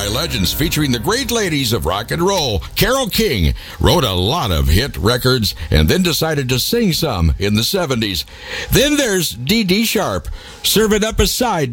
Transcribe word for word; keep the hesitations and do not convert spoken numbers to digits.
legends featuring the great ladies of rock and roll. Carole King wrote a lot of hit records and then decided to sing some in the seventies. Then there's Dee Dee Sharp, serving up a side